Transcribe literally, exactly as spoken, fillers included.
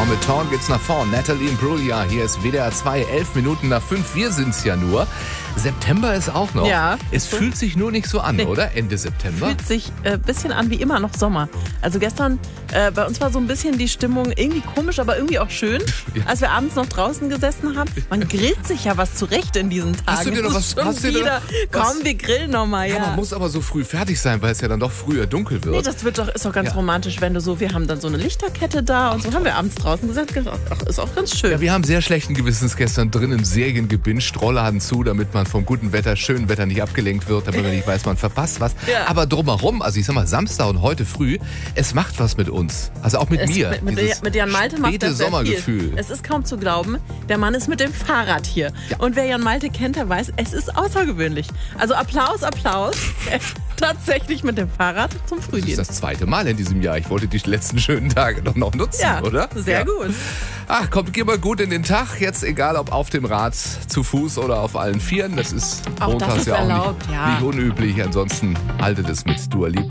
mit Torn geht's nach vorn. Natalie Imbruglia, hier ist W D R zwei, elf Minuten nach fünf. Wir sind's ja nur. September ist auch noch. Ja. Es fühlt sich nur nicht so an, nee. oder? Ende September. Fühlt sich ein äh, bisschen an wie immer noch Sommer. Also gestern, äh, bei uns war so ein bisschen die Stimmung irgendwie komisch, aber irgendwie auch schön, ja. als wir abends noch draußen gesessen haben. Man grillt sich ja was zurecht in diesen Tagen. Hast du dir noch was? Schon hast wieder. Du dir noch was? Komm, wir grillen nochmal, ja. ja. Man muss aber so früh fertig sein, weil es ja dann doch früher dunkel wird. Nee, das wird doch, ist doch ganz ja. romantisch, wenn du so, wir haben dann so eine Lichterkette da und so haben wir abends draußen gesagt, ach, ist auch ganz schön. Ja, wir haben sehr schlechten Gewissens gestern drinnen Serien gebinged, Rollladen zu, damit man vom guten Wetter, schönen Wetter nicht abgelenkt wird, damit man nicht weiß, man verpasst was. Ja. Aber drumherum, also ich sag mal Samstag und heute früh, es macht was mit uns. Also auch mit es, mir. Mit, mit, mit Jan Malte macht das sehr Sommergefühl. Viel. Es ist kaum zu glauben, der Mann ist mit dem Fahrrad hier. Ja. Und wer Jan Malte kennt, der weiß, es ist außergewöhnlich. Also Applaus, Applaus. Tatsächlich mit dem Fahrrad zum Frühdienst. Das ist das zweite Mal in diesem Jahr. Ich wollte die letzten schönen Tage doch noch nutzen, ja, oder? Sehr ja. gut. Ach, kommt, geh mal gut in den Tag. Jetzt egal, ob auf dem Rad, zu Fuß oder auf allen Vieren. Das ist auch montags das ist ja auch erlaubt, nicht, ja. nicht unüblich. Ansonsten haltet es mit Dua Lipa.